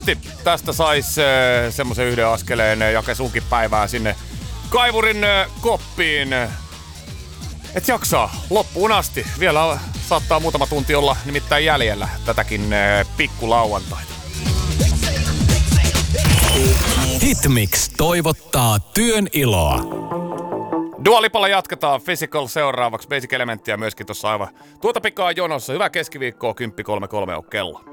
Matti tästä sais semmosen yhden askeleen jake sunkin päivää sinne kaivurin koppiin. Et jaksaa loppuun asti. Vielä saattaa muutama tunti olla nimittäin jäljellä tätäkin pikkulauantaita. Hitmix toivottaa työn iloa. Dua Lipalla jatketaan, Physical seuraavaksi, Basic Elementtiä myöskin tuossa aivan tuota pikaa jonossa. Hyvää keskiviikkoa, 10.33 on kello.